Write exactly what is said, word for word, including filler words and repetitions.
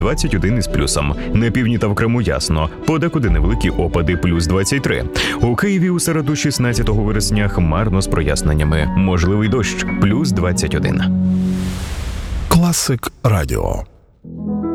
двадцять один із плюсом. На півдні та в Криму ясно. Подекуди невеликі опади плюс двадцять три. У Києві у середу шістнадцятого вересня хмарно з проясненнями. Можливий дощ плюс двадцять один. Класик Радіо.